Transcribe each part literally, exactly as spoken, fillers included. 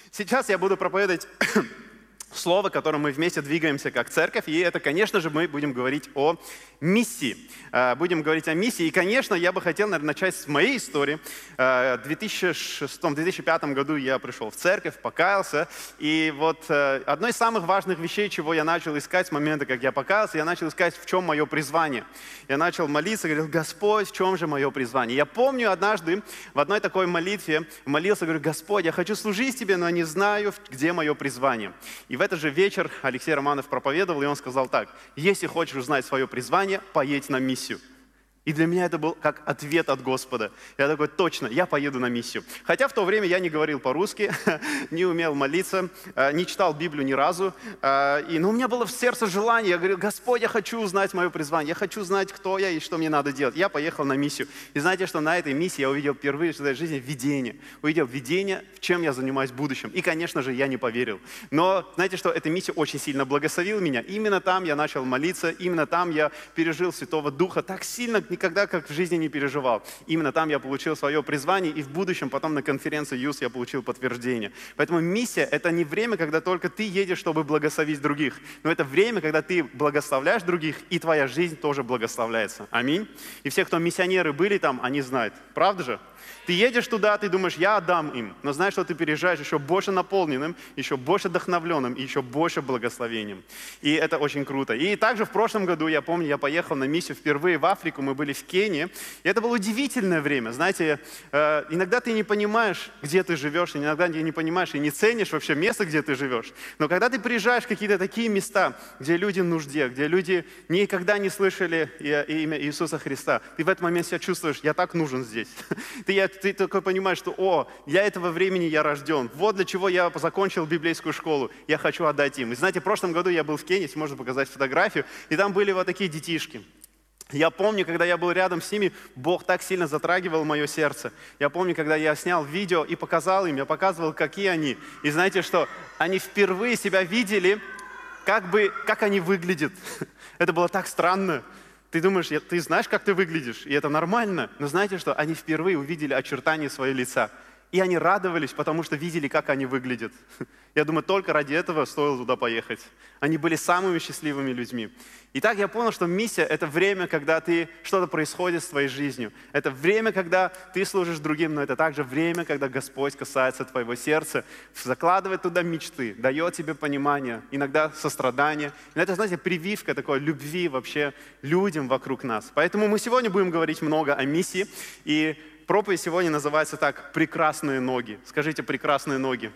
Сейчас я буду проповедовать слово, которым мы вместе двигаемся как церковь, и это, конечно же, мы будем говорить о миссии. Будем говорить о миссии, и, конечно, я бы хотел, наверное, начать с моей истории. В две тысячи шестом - две тысячи пятом году я пришел в церковь, покаялся, и вот одно из самых важных вещей, чего я начал искать с момента, как я покаялся, я начал искать, в чем мое призвание. Я начал молиться, говорил: Господь, в чем же мое призвание? Я помню однажды в одной такой молитве молился, говорю: Господь, я хочу служить Тебе, но не знаю, где мое призвание. И в этот же вечер Алексей Романов проповедовал, и он сказал так: если хочешь узнать свое призвание, поедь на миссию. И для меня это был как ответ от Господа. Я такой: точно, я поеду на миссию. Хотя в то время я не говорил по-русски, не умел молиться, не читал Библию ни разу. И, но у меня было в сердце желание. Я говорил: Господь, я хочу узнать мое призвание, я хочу знать, кто я и что мне надо делать. Я поехал на миссию. И знаете, что на этой миссии я увидел впервые в своей жизни видение. Увидел видение, в чем я занимаюсь в будущем. И, конечно же, я не поверил. Но знаете, что эта миссия очень сильно благословила меня. Именно там я начал молиться, именно там я пережил Святого Духа так сильно, никогда как в жизни не переживал. Именно там я получил свое призвание, и в будущем потом на конференции ЮС я получил подтверждение. Поэтому миссия – это не время, когда только ты едешь, чтобы благословить других, но это время, когда ты благословляешь других, и твоя жизнь тоже благословляется. Аминь. И все, кто миссионеры были там, они знают. Правда же? Ты едешь туда, ты думаешь: я отдам им. Но знаешь, что ты переезжаешь еще больше наполненным, еще больше вдохновленным и еще больше благословением. И это очень круто. И также в прошлом году, я помню, я поехал на миссию впервые в Африку, мы были в Кении. И это было удивительное время. Знаете, э, иногда ты не понимаешь, где ты живешь, иногда ты не понимаешь и не ценишь вообще место, где ты живешь. Но когда ты приезжаешь в какие-то такие места, где люди в нужде, где люди никогда не слышали имя Иисуса Христа, ты в этот момент себя чувствуешь: я так нужен здесь. Ты, я, ты такой понимаешь, что: о, для этого времени я рожден. Вот для чего я закончил библейскую школу. Я хочу отдать им. И знаете, в прошлом году я был в Кении, можно показать фотографию, и там были вот такие детишки. Я помню, когда я был рядом с ними, Бог так сильно затрагивал мое сердце. Я помню, когда я снял видео и показал им, я показывал, какие они. И знаете что? Они впервые себя видели, как бы, как они выглядят. Это было так странно. Ты думаешь, ты знаешь, как ты выглядишь, и это нормально. Но знаете что? Они впервые увидели очертания своего лица. И они радовались, потому что видели, как они выглядят. Я думаю, только ради этого стоило туда поехать. Они были самыми счастливыми людьми. И так я понял, что миссия – это время, когда ты, что-то происходит с твоей жизнью. Это время, когда ты служишь другим, но это также время, когда Господь касается твоего сердца, закладывает туда мечты, дает тебе понимание, иногда сострадание. И это, знаете, прививка такой любви вообще людям вокруг нас. Поэтому мы сегодня будем говорить много о миссии. И проповедь сегодня называется так: «Прекрасные ноги». Скажите: «Прекрасные ноги».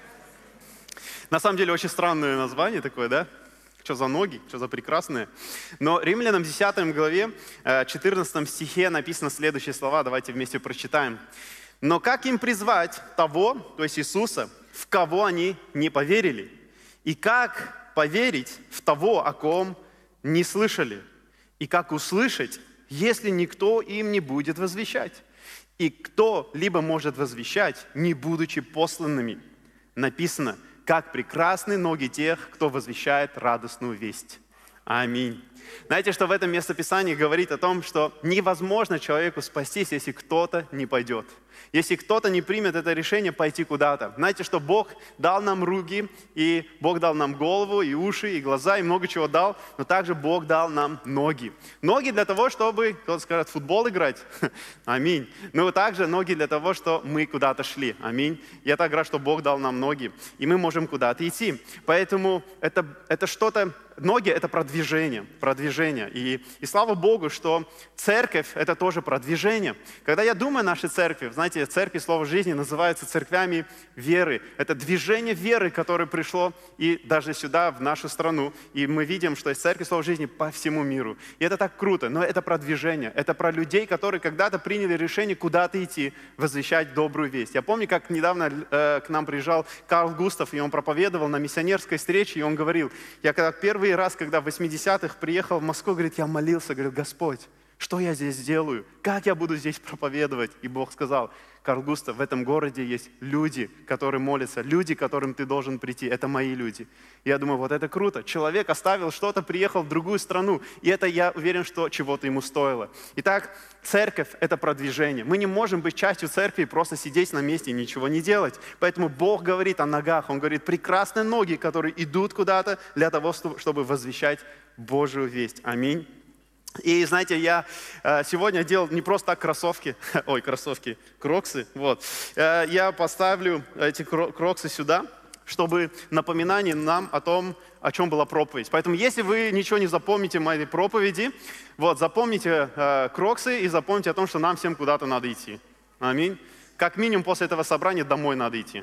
На самом деле очень странное название такое, да? Что за ноги, что за прекрасные. Но Римлянам десятой главе, четырнадцатом стихе написано следующие слова. Давайте вместе прочитаем. «Но как им призвать того, то есть Иисуса, в кого они не поверили? И как поверить в того, о ком не слышали? И как услышать, если никто им не будет возвещать? И кто либо может возвещать, не будучи посланными?» Написано: «Как прекрасны ноги тех, кто возвещает радостную весть». Аминь. Знаете, что в этом местописании говорит о том, что невозможно человеку спастись, если кто-то не пойдет. Если кто-то не примет это решение пойти куда-то. Знаете, что Бог дал нам руки, и Бог дал нам голову, и уши, и глаза, и много чего дал, но также Бог дал нам ноги. Ноги для того, чтобы, кто-то скажет, в футбол играть. Аминь. Но также ноги для того, что мы куда-то шли. Аминь. Я так рад, что Бог дал нам ноги, и мы можем куда-то идти. Поэтому это, это что-то... Ноги – это продвижение, продвижение. И, и слава Богу, что церковь – это тоже продвижение. Когда я думаю о нашей церкви, знаете, церкви Слова Жизни называются церквями веры. Это движение веры, которое пришло и даже сюда, в нашу страну. И мы видим, что есть церковь Слова Жизни по всему миру. И это так круто, но это продвижение. Это про людей, которые когда-то приняли решение куда-то идти, возвещать добрую весть. Я помню, как недавно э, к нам приезжал Карл Густав, и он проповедовал на миссионерской встрече, и он говорил: я когда первый раз, когда в восьмидесятых приехал в Москву, говорит, я молился, говорит: Господь, Что я здесь делаю? Как я буду здесь проповедовать? И Бог сказал: Карл Густав, в этом городе есть люди, которые молятся, люди, к которым ты должен прийти. Это мои люди. И я думаю, вот это круто. Человек оставил что-то, приехал в другую страну. И это, я уверен, что чего-то ему стоило. Итак, церковь – это продвижение. Мы не можем быть частью церкви и просто сидеть на месте и ничего не делать. Поэтому Бог говорит о ногах. Он говорит, прекрасные ноги, которые идут куда-то для того, чтобы возвещать Божию весть. Аминь. И знаете, я э, сегодня делал не просто так кроссовки, ой, кроссовки, кроксы, вот. Э, я поставлю эти кроксы сюда, чтобы напоминание нам о том, о чем была проповедь. Поэтому, если вы ничего не запомните в моей проповеди, вот, запомните э, кроксы и запомните о том, что нам всем куда-то надо идти. Аминь. Как минимум после этого собрания домой надо идти.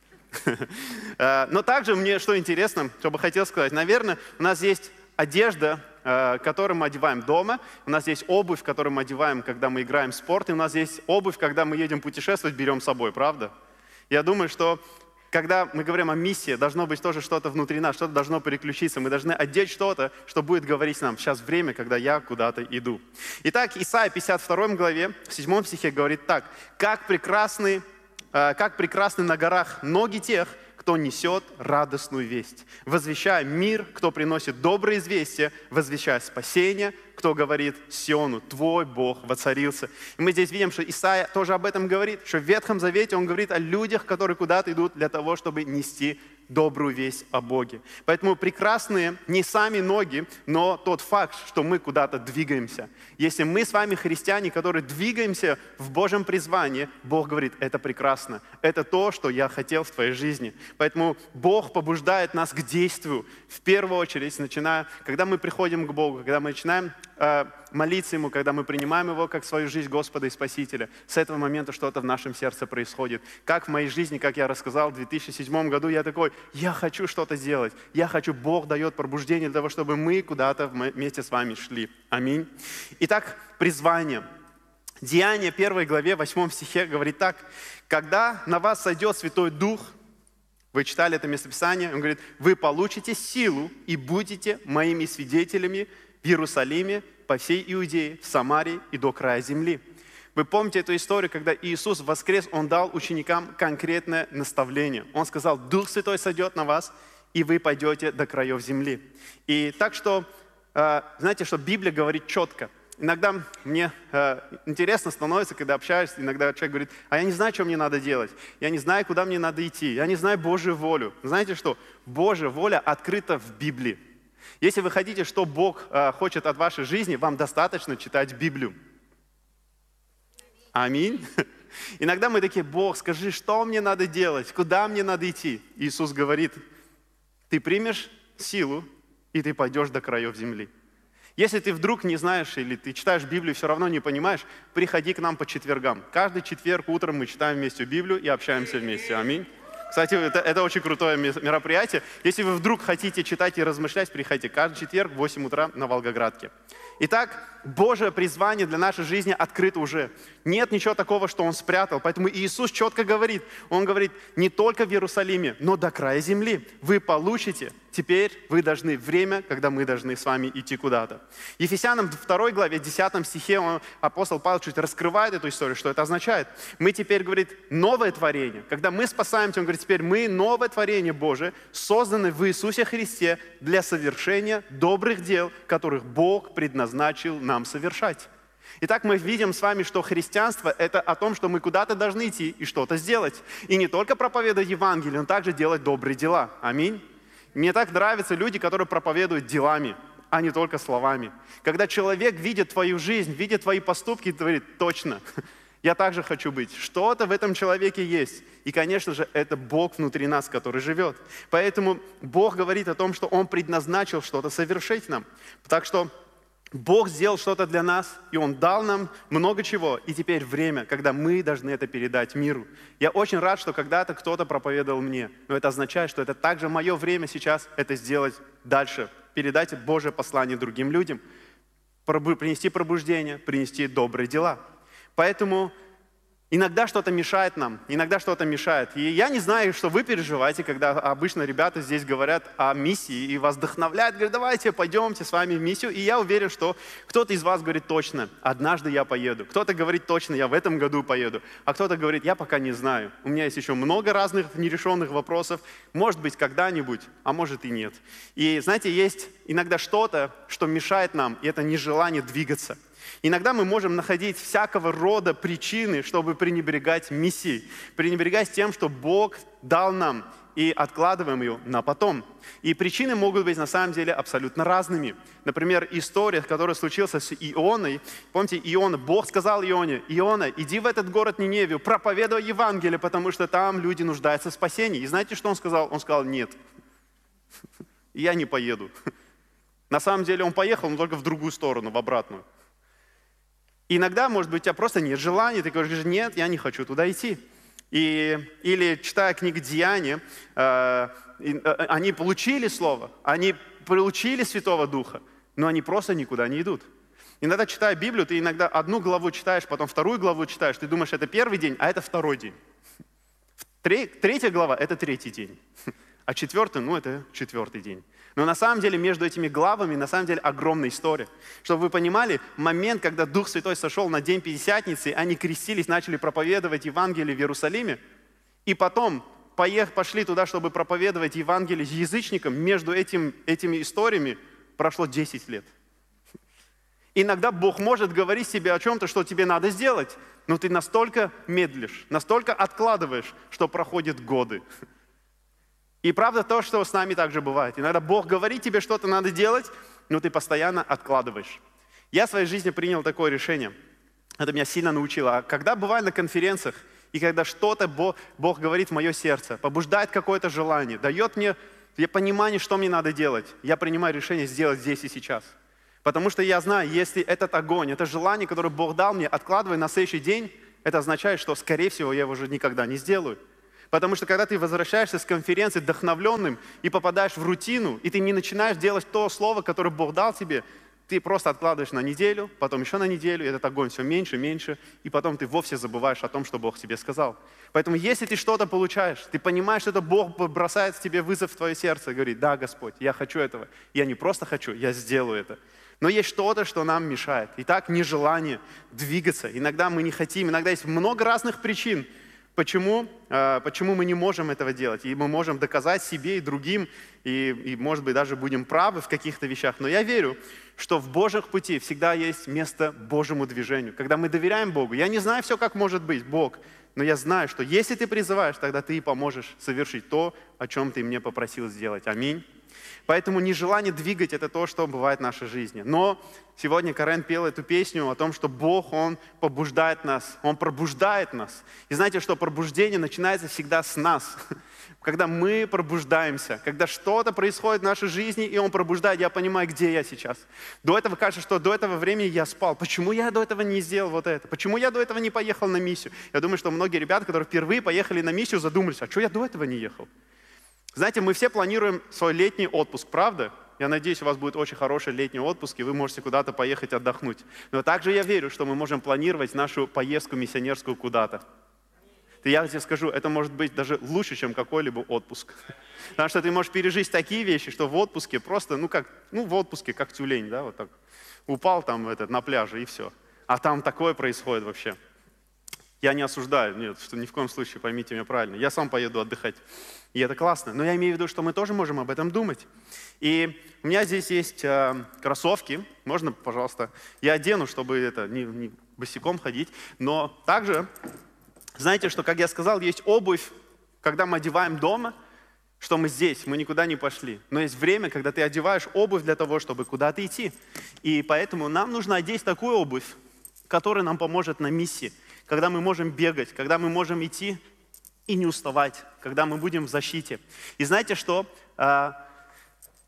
Но также мне, что интересно, что бы хотел сказать, наверное, у нас есть одежда, которую мы одеваем дома, у нас есть обувь, которую мы одеваем, когда мы играем в спорт, и у нас есть обувь, когда мы едем путешествовать, берем с собой, правда? Я думаю, что когда мы говорим о миссии, должно быть тоже что-то внутри нас, что-то должно переключиться, мы должны одеть что-то, что будет говорить нам, сейчас время, когда я куда-то иду. Итак, Исайя пятьдесят второй главе, в седьмом стихе говорит так: «Как прекрасны, как прекрасны на горах ноги тех, кто несет радостную весть, возвещая мир, кто приносит добрые известия, возвещая спасение, кто говорит Сиону, твой Бог воцарился». И мы здесь видим, что Исайя тоже об этом говорит, что в Ветхом Завете он говорит о людях, которые куда-то идут для того, чтобы нести добрую весть о Боге. Поэтому прекрасные не сами ноги, но тот факт, что мы куда-то двигаемся. Если мы с вами христиане, которые двигаемся в Божьем призвании, Бог говорит, это прекрасно. Это то, что я хотел в твоей жизни. Поэтому Бог побуждает нас к действию. В первую очередь, начиная, когда мы приходим к Богу, когда мы начинаем э, молиться Ему, когда мы принимаем Его как свою жизнь Господа и Спасителя, с этого момента что-то в нашем сердце происходит. Как в моей жизни, как я рассказал, в две тысячи седьмом году я такой, я хочу что-то сделать, я хочу, Бог дает пробуждение для того, чтобы мы куда-то вместе с вами шли. Аминь. Итак, призвание. Деяния первой главе, восьмом стихе говорит так: «Когда на вас сойдет Святой Дух», вы читали это местописание, он говорит, «вы получите силу и будете моими свидетелями в Иерусалиме, по всей Иудее, в Самарии и до края земли». Вы помните эту историю, когда Иисус воскрес, Он дал ученикам конкретное наставление. Он сказал, Дух Святой сойдет на вас, и вы пойдете до краев земли. И так что, знаете, что Библия говорит четко. Иногда мне интересно становится, когда общаюсь, иногда человек говорит, а я не знаю, что мне надо делать, я не знаю, куда мне надо идти, я не знаю Божью волю. Знаете что? Божья воля открыта в Библии. Если вы хотите, что Бог хочет от вашей жизни, вам достаточно читать Библию. Аминь. Иногда мы такие, Бог, скажи, что мне надо делать, куда мне надо идти? Иисус говорит, ты примешь силу, и ты пойдешь до краев земли. Если ты вдруг не знаешь, или ты читаешь Библию и все равно не понимаешь, приходи к нам по четвергам. Каждый четверг утром мы читаем вместе Библию и общаемся вместе. Аминь. Кстати, это, это очень крутое мероприятие. Если вы вдруг хотите читать и размышлять, приходите каждый четверг в восемь утра на Волгоградке. Итак, Божье призвание для нашей жизни открыто уже. Нет ничего такого, что Он спрятал. Поэтому Иисус четко говорит, Он говорит, не только в Иерусалиме, но до края земли. Вы получите. Теперь вы должны, время, когда мы должны с вами идти куда-то. Ефесянам второй главе, десятом стихе, он, апостол Павел чуть раскрывает эту историю, что это означает. Мы теперь, говорит, новое творение. Когда мы спасаемся, он говорит, теперь мы новое творение Божие, созданы в Иисусе Христе для совершения добрых дел, которых Бог предназначил нам совершать. Итак, мы видим с вами, что христианство – это о том, что мы куда-то должны идти и что-то сделать. И не только проповедовать Евангелие, но также делать добрые дела. Аминь. Мне так нравятся люди, которые проповедуют делами, а не только словами. Когда человек видит твою жизнь, видит твои поступки, говорит, точно, я также хочу быть. Что-то в этом человеке есть. И, конечно же, это Бог внутри нас, который живет. Поэтому Бог говорит о том, что Он предназначил что-то совершить нам. Так что Бог сделал что-то для нас, и Он дал нам много чего. И теперь время, когда мы должны это передать миру. Я очень рад, что когда-то кто-то проповедовал мне. Но это означает, что это также мое время сейчас это сделать дальше. Передать Божье послание другим людям. Принести пробуждение, принести добрые дела. Поэтому Иногда что-то мешает нам, иногда что-то мешает. И я не знаю, что вы переживаете, когда обычно ребята здесь говорят о миссии и вас вдохновляют, говорят, давайте пойдемте с вами в миссию. И я уверен, что кто-то из вас говорит точно, однажды я поеду. Кто-то говорит точно, я в этом году поеду. А кто-то говорит, я пока не знаю. У меня есть еще много разных нерешенных вопросов. Может быть, когда-нибудь, а может и нет. И знаете, есть иногда что-то, что мешает нам, и это нежелание двигаться. Иногда мы можем находить всякого рода причины, чтобы пренебрегать миссией, пренебрегать тем, что Бог дал нам, и откладываем ее на потом. И причины могут быть на самом деле абсолютно разными. Например, история, которая случилась с Ионой. Помните, Иона, Бог сказал Ионе, Иона, иди в этот город Ниневию, проповедуй Евангелие, потому что там люди нуждаются в спасении. И знаете, что он сказал? Он сказал, нет, я не поеду. На самом деле он поехал, но только в другую сторону, в обратную. Иногда, может быть, у тебя просто нет желания, ты говоришь, нет, я не хочу туда идти. И, или, читая книгу «Деяния», э, э, они получили Слово, они получили Святого Духа, но они просто никуда не идут. Иногда, читая Библию, ты иногда одну главу читаешь, потом вторую главу читаешь, ты думаешь, это первый день, а это второй день. Третья глава – это третий день, а четвертый, ну, это четвертый день. Но на самом деле между этими главами, на самом деле огромная история. Чтобы вы понимали, момент, когда Дух Святой сошел на день Пятидесятницы, они крестились, начали проповедовать Евангелие в Иерусалиме, и потом поехали, пошли туда, чтобы проповедовать Евангелие язычникам, между этим, этими историями прошло десять лет. Иногда Бог может говорить тебе о чем-то, что тебе надо сделать, но ты настолько медлишь, настолько откладываешь, что проходят годы. И правда то, что с нами также бывает. Иногда Бог говорит тебе, что-то надо делать, но ты постоянно откладываешь. Я в своей жизни принял такое решение. Это меня сильно научило. А когда бываю на конференциях, и когда что-то Бог, Бог говорит в мое сердце, побуждает какое-то желание, дает мне понимание, что мне надо делать, я принимаю решение сделать здесь и сейчас. Потому что я знаю, если этот огонь, это желание, которое Бог дал мне, откладывая на следующий день, это означает, что, скорее всего, я его уже никогда не сделаю. Потому что когда ты возвращаешься с конференции вдохновленным и попадаешь в рутину, и ты не начинаешь делать то слово, которое Бог дал тебе, ты просто откладываешь на неделю, потом еще на неделю, и этот огонь все меньше, меньше, и потом ты вовсе забываешь о том, что Бог тебе сказал. Поэтому если ты что-то получаешь, ты понимаешь, что это Бог бросает тебе вызов в твое сердце и говорит, да, Господь, я хочу этого. Я не просто хочу, я сделаю это. Но есть что-то, что нам мешает. Итак, нежелание двигаться. Иногда мы не хотим, иногда есть много разных причин, Почему, почему мы не можем этого делать? И мы можем доказать себе и другим, и, и, может быть, даже будем правы в каких-то вещах. Но я верю, что в Божьих пути всегда есть место Божьему движению. Когда мы доверяем Богу, я не знаю все, как может быть, Бог, но я знаю, что если ты призываешь, тогда ты и поможешь совершить то, о чем ты мне попросил сделать. Аминь. Поэтому нежелание двигать – это то, что бывает в нашей жизни. Но сегодня Карен пел эту песню о том, что Бог, Он побуждает нас, Он пробуждает нас. И знаете, что пробуждение начинается всегда с нас. Когда мы пробуждаемся, когда что-то происходит в нашей жизни, и Он пробуждает, я понимаю, где я сейчас. До этого кажется, что до этого времени я спал. Почему я до этого не сделал вот это? Почему я до этого не поехал на миссию? Я думаю, что многие ребята, которые впервые поехали на миссию, задумались, а что я до этого не ехал? Знаете, мы все планируем свой летний отпуск, правда? Я надеюсь, у вас будет очень хороший летний отпуск, и вы можете куда-то поехать отдохнуть. Но также я верю, что мы можем планировать нашу поездку миссионерскую куда-то. И я тебе скажу, это может быть даже лучше, чем какой-либо отпуск. Потому что ты можешь пережить такие вещи, что в отпуске просто, ну как, ну в отпуске, как тюлень, да, вот так. Упал там этот, на пляже, и все. А там такое происходит вообще. Я не осуждаю, нет, что ни в коем случае, поймите меня правильно. Я сам поеду отдыхать, и это классно. Но я имею в виду, что мы тоже можем об этом думать. И у меня здесь есть э, кроссовки, можно, пожалуйста, я одену, чтобы это, не, не босиком ходить. Но также, знаете, что, как я сказал, есть обувь, когда мы одеваем дома, что мы здесь, мы никуда не пошли. Но есть время, когда ты одеваешь обувь для того, чтобы куда-то идти. И поэтому нам нужно одеть такую обувь, которая нам поможет на миссии. Когда мы можем бегать, когда мы можем идти и не уставать, когда мы будем в защите. И знаете что? В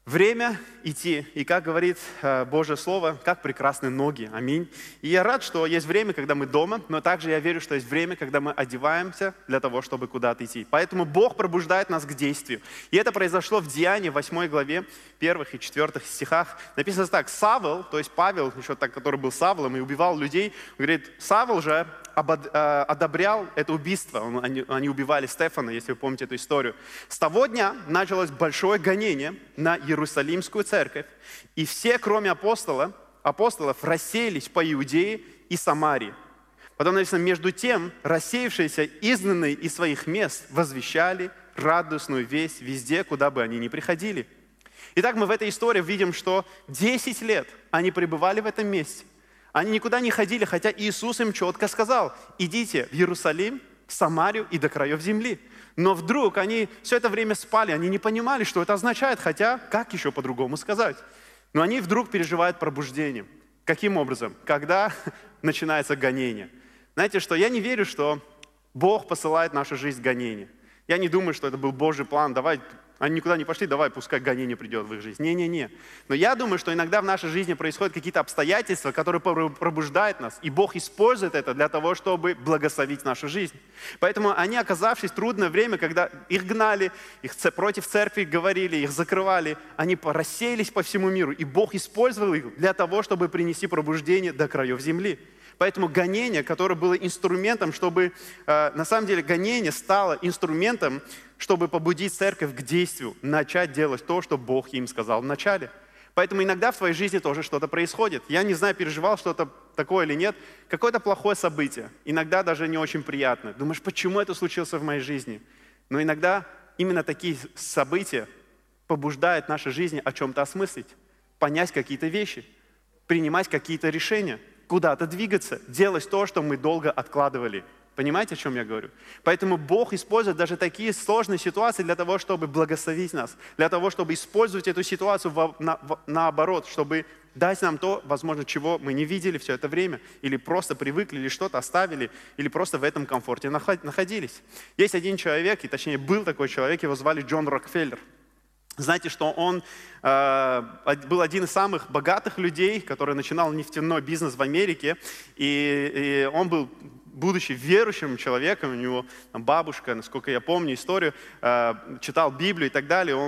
Время идти, и как говорит э, Божье Слово, как прекрасны ноги, аминь. И я рад, что есть время, когда мы дома, но также я верю, что есть время, когда мы одеваемся для того, чтобы куда-то идти. Поэтому Бог пробуждает нас к действию. И это произошло в Деянии, восьмой главе, первых и четвертых стихах. Написано так: Савл, то есть Павел, еще так, который был Савлом и убивал людей, говорит, Савл же обод- э, одобрял это убийство. Он, они, они убивали Стефана, если вы помните эту историю. С того дня началось большое гонение на Иерусалимскую церковь, и все, кроме апостола, апостолов, рассеялись по Иудее и Самарии. Потом написано: между тем, рассеявшиеся, изгнанные из своих мест, возвещали радостную весть везде, куда бы они ни приходили. Итак, мы в этой истории видим, что десять лет они пребывали в этом месте. Они никуда не ходили, хотя Иисус им четко сказал: идите в Иерусалим, в Самарию и до краев земли. Но вдруг они все это время спали, они не понимали, что это означает, хотя как еще по-другому сказать? Но они вдруг переживают пробуждение. Каким образом? Когда начинается гонение. Знаете, что я не верю, что Бог посылает в нашу жизнь гонение. Я не думаю, что это был Божий план. Давай, они никуда не пошли, давай, пускай гонение придет в их жизнь. Не-не-не. Но я думаю, что иногда в нашей жизни происходят какие-то обстоятельства, которые пробуждают нас. И Бог использует это для того, чтобы благословить нашу жизнь. Поэтому они, оказавшись в трудное время, когда их гнали, их против церкви говорили, их закрывали, они рассеялись по всему миру. И Бог использовал их для того, чтобы принести пробуждение до краев земли. Поэтому гонение, которое было инструментом, чтобы, э, на самом деле, гонение стало инструментом, чтобы побудить церковь к действию, начать делать то, что Бог им сказал в начале. Поэтому иногда в твоей жизни тоже что-то происходит. Я не знаю, переживал что-то такое или нет. Какое-то плохое событие, иногда даже не очень приятное. Думаешь, почему это случилось в моей жизни? Но иногда именно такие события побуждают нашу жизнь о чем-то осмыслить, понять какие-то вещи, принимать какие-то решения, куда-то двигаться, делать то, что мы долго откладывали. Понимаете, о чем я говорю? Поэтому Бог использует даже такие сложные ситуации для того, чтобы благословить нас, для того, чтобы использовать эту ситуацию во, на, в, наоборот, чтобы дать нам то, возможно, чего мы не видели все это время, или просто привыкли, или что-то оставили, или просто в этом комфорте находились. Есть один человек, и точнее был такой человек, его звали Джон Рокфеллер. Знаете, что он э, был один из самых богатых людей, который начинал нефтяной бизнес в Америке, и, и он был, будучи верующим человеком, у него там, бабушка, насколько я помню историю, э, читал Библию и так далее, он